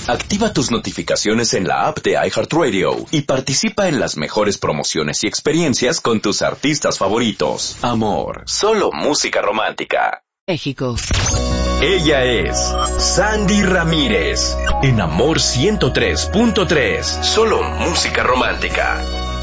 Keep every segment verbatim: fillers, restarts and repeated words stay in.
Activa tus notificaciones en la app de iHeartRadio y participa en las mejores promociones y experiencias con tus artistas favoritos. Amor, solo música romántica. México. Ella es Sandy Ramírez, en Amor ciento tres punto tres, solo música romántica.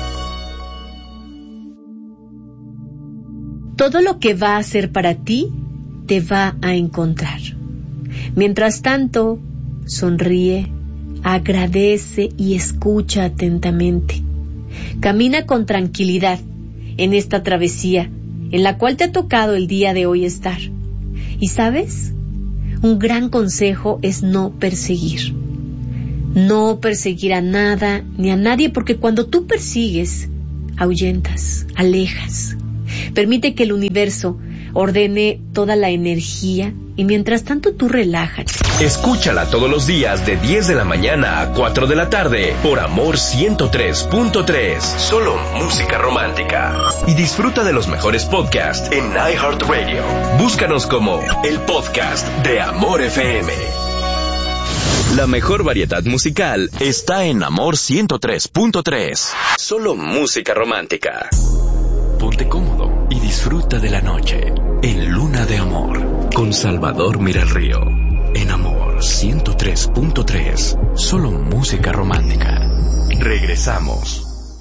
Todo lo que va a ser para ti, te va a encontrar. Mientras tanto, sonríe, agradece y escucha atentamente. Camina con tranquilidad en esta travesía en la cual te ha tocado el día de hoy estar. ¿Y sabes? Un gran consejo es no perseguir. No perseguir a nada ni a nadie, porque cuando tú persigues, ahuyentas, alejas. Permite que el universo ordene toda la energía y mientras tanto tú relájate. Escúchala todos los días de diez de la mañana a cuatro de la tarde por Amor ciento tres punto tres, solo música romántica. Y disfruta de los mejores podcasts en iHeartRadio. Búscanos como el podcast de Amor F M. La mejor variedad musical está en Amor ciento tres punto tres, solo música romántica. Ponte cómodo y disfruta de la noche en Luna de Amor con Salvador Miralrío en Amor ciento tres punto tres, solo música romántica. Regresamos.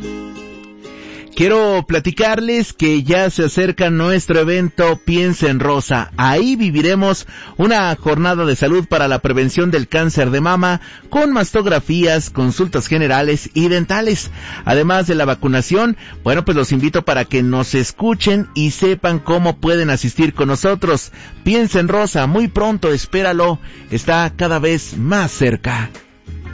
Quiero platicarles que ya se acerca nuestro evento Piensa en Rosa. Ahí viviremos una jornada de salud para la prevención del cáncer de mama con mastografías, consultas generales y dentales. Además de la vacunación, bueno, pues los invito para que nos escuchen y sepan cómo pueden asistir con nosotros. Piensa en Rosa, muy pronto, espéralo, está cada vez más cerca.